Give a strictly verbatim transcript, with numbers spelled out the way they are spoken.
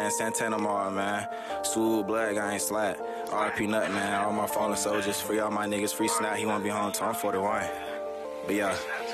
man. Santana Mall, man. Swoop, Blood, I ain't slack. R I P Nut, man. All my fallen soldiers. Free all my niggas. Free Snap. He won't be home till I'm forty-one. But yeah.